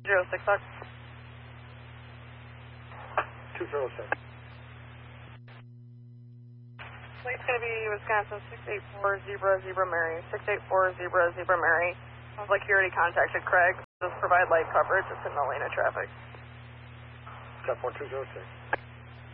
06 Fox. 206. Flight's going to be Wisconsin 68400 Mary. 68400 Mary. Sounds like you already contacted Craig. Just provide light coverage. It's in the lane of traffic. Got 4206.